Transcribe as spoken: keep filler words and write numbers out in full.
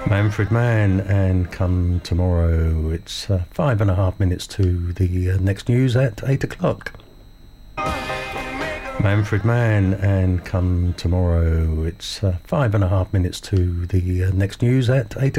Manfred Mann, and come tomorrow. It's uh, five and a half minutes to the uh, next news at eight o'clock. Manfred Mann, and come tomorrow. It's uh, five and a half minutes to the uh, next news at eight o'clock.